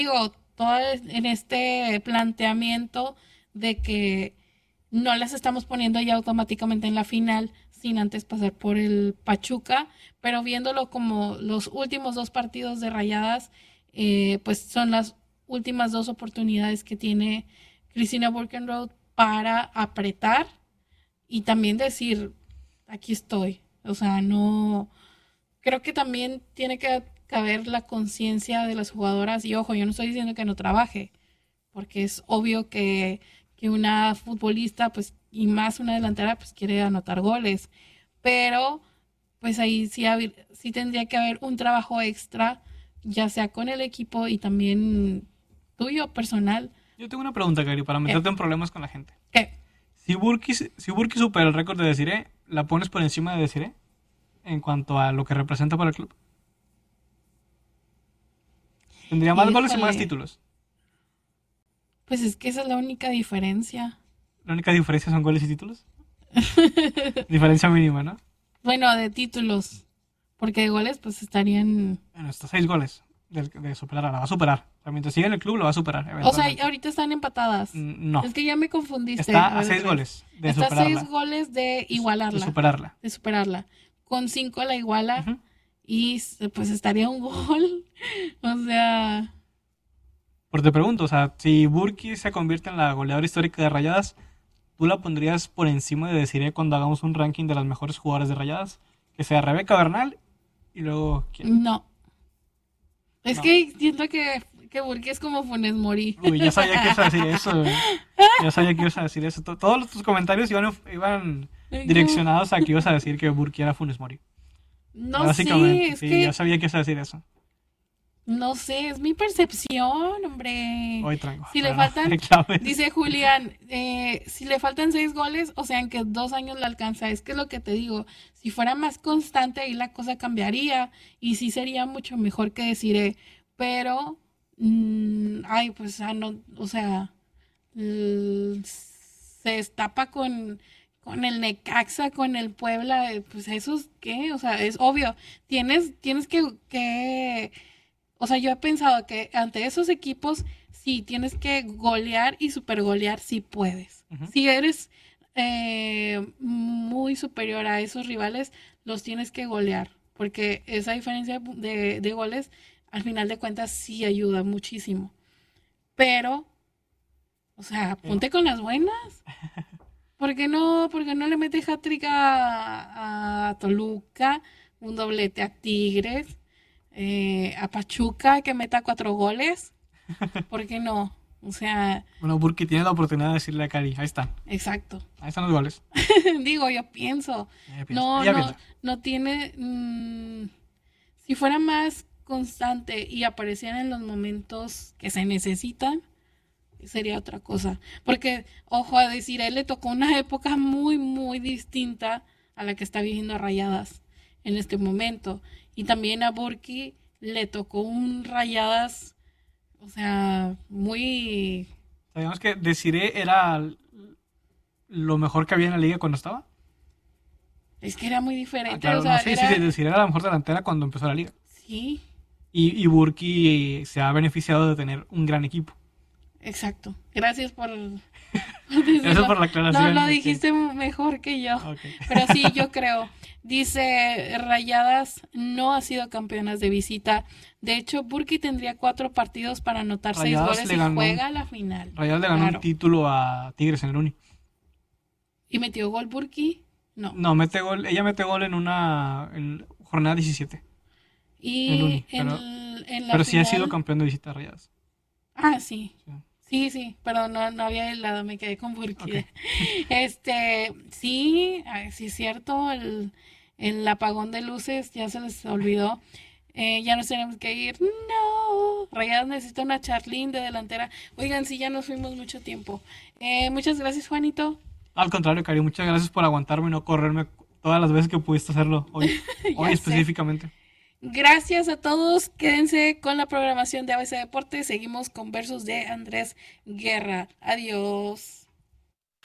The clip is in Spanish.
digo, todo en este planteamiento de que no las estamos poniendo ya automáticamente en la final sin antes pasar por el Pachuca, pero viéndolo como los últimos dos partidos de Rayadas, pues son las últimas dos oportunidades que tiene Cristina Burkenroth para apretar y también decir, aquí estoy. O sea, no, creo que también tiene que caber la conciencia de las jugadoras y ojo, yo no estoy diciendo que no trabaje, porque es obvio que una futbolista, pues, y más una delantera, pues quiere anotar goles, pero pues ahí sí, sí tendría que haber un trabajo extra, ya sea con el equipo y también tuyo, personal. Yo tengo una pregunta, Cari, para ¿Qué? meterte en problemas con la gente. ¿Qué? Si Burki supera el récord de Desiree, ¿la pones por encima de Desiree en cuanto a lo que representa para el club? Tendría más goles y más Híjole, títulos. pues es que esa es la única diferencia. La única diferencia son goles y títulos. Diferencia mínima, ¿no? Bueno, de títulos, porque de goles pues estarían... Bueno, estos 6 goles de superar, la va a superar. O sea, mientras siga en el club, lo va a superar O sea, eventualmente. ahorita están empatadas. No, Es que ya me confundiste. está A a ver, 6 otra vez. goles de Está a superarla. 6 goles de De igualarla, superarla. de superarla. Con 5 la iguala Ujú. y pues estaría un gol. O sea, Porque te pregunto, o sea, si Burki se convierte en la goleadora histórica de Rayadas, ¿tú la pondrías por encima de Desiree cuando hagamos un ranking de las mejores jugadoras de Rayadas? Que sea Rebeca Bernal y luego, ¿quién? no. Es No. que siento que Burki es como Funes Mori. Uy, ya sabía que ibas a decir eso, güey. Ya sabía que ibas a decir eso. Todos tus comentarios iban No, direccionados a que ibas a decir que Burki era Funes Mori. no sé, Básicamente, es sí, ya que sabía que ibas a decir eso. no sé, es mi percepción, hombre. Hoy traigo, Si le pero no faltan, reclames. dice Julián, si le faltan 6 goles, o sea, en que 2 años la alcanza. Es que es lo que te digo. Si fuera más constante, ahí la cosa cambiaría y sí sería mucho mejor que decir, pero, ay, pues, no, o sea, se destapa con el Necaxa, con el Puebla, pues eso es qué, o sea, es obvio. Tienes que o sea, yo he pensado que ante esos equipos sí tienes que golear y supergolear si puedes. Ujú. Si eres muy superior a esos rivales, los tienes que golear. Porque esa diferencia de goles, al final de cuentas, sí ayuda muchísimo. Pero, o sea, Pero, ponte con las buenas. ¿Por qué no le metes hat-trick a Toluca? Un doblete a Tigres, a Pachuca que meta 4 goles. ¿Por qué no? O sea, bueno, Burki tiene la oportunidad de decirle a Cari, ahí están. exacto. Ahí están los goles. Digo, yo pienso, Ella piensa. no, Ella no, piensa. no tiene, si fuera más constante y aparecieran en los momentos que se necesitan, sería otra cosa. Porque, ojo, a decir, a él le tocó una época muy, muy distinta a la que está viviendo Rayadas en este momento. Y también a Burki le tocó un Rayadas, o sea, muy... Sabíamos que Desiree era lo mejor que había en la liga cuando estaba. Es que era muy Ah, diferente, o claro, no, sea, sí, sí, sí, era... Desiree era la mejor delantera cuando empezó la liga. Sí, Y Burki se ha beneficiado de tener un gran equipo. exacto. Gracias por Gracias decirlo. por la No, aclaración. lo Ok. dijiste mejor que yo. Ok. Pero sí, yo creo. Dice, Rayadas no ha sido campeonas de visita. De hecho, Burki tendría 4 partidos para anotar seis Rayadas goles le y ganó un, juega a la final. Rayadas le ganó un Claro. título a Tigres en el Uni. ¿Y metió gol Burki? No. No, mete gol, ella mete gol en jornada 17 en el Y Uni, pero, en la pero sí ha sido final... campeón de visita Rayadas. Ah, sí. Sí. Sí, sí, perdón, no, no había helado, me quedé con Ok. Burki. Sí, ay, sí es cierto, el apagón de luces ya se les olvidó. Ya nos tenemos que ir. No, Rayadas necesita una Charlín de delantera. Oigan, sí, ya nos fuimos mucho tiempo. Muchas gracias, Juanito. Al contrario, Cari, muchas gracias por aguantarme y no correrme todas las veces que pudiste hacerlo hoy. Hoy Ya sé. específicamente. Gracias a todos. Quédense con la programación de ABC Deportes. Seguimos con versos de Andrés Guerra. Adiós.